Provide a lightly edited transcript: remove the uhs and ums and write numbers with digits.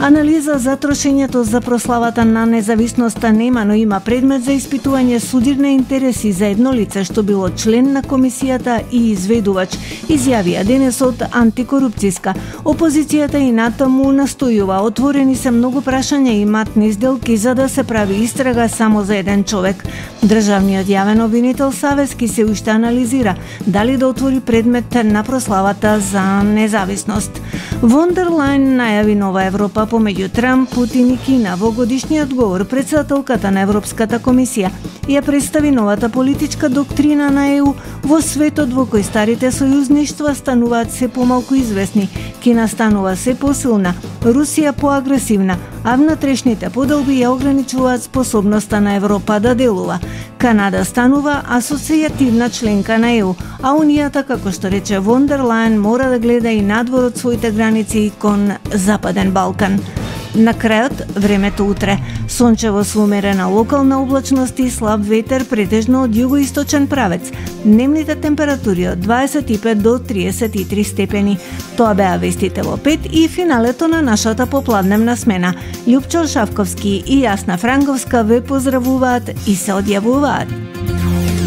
Анализа за трошењето за прославата на независноста нема, но има предмет за испитување судир на интереси за едно лице што било член на комисијата и изведувач, изјавија денес од антикорупцијска. Опозицијата и натаму настојува, отворени се многу прашања и матни сделки за да се прави истрага само за еден човек. Државниот јавен обвинител Савески се уште анализира дали да отвори предмет на прославата за независност. Фон дер Лајен најави нова Европа помеѓу Трамп, Путин и Кина. Во годишниот говор претседателката на Европската комисија ја представи новата политичка доктрина на ЕУ во светот во кој старите сојузништва стануваат се помалку известни. Кина станува се посилна, Русија поагресивна, а внатрешните поделби ја ограничуваат способноста на Европа да делува. Канада станува асоцијативна членка на ЕУ, а Унијата, како што рече Фон дер Лајен, мора да гледа и надвор од своите граници кон Западен Балкан. На крајот, времето утре. Сончево со умерена локална облачност и слаб ветер претежно од југоисточен правец. Дневните температури од 25 до 33 степени. Тоа беа вестите во 5 и финалето на нашата попладневна смена. Љупчо Шавковски и Јасна Франковска ве поздравуваат и се одјавуваат.